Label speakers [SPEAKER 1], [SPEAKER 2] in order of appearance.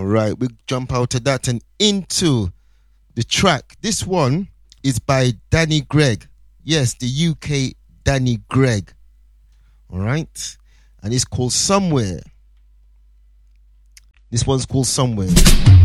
[SPEAKER 1] right, we jump out of that and into the track. This one is by Danny Gregg. Yes, the UK Danny Gregg. All right, and it's called Somewhere. This one's called Somewhere.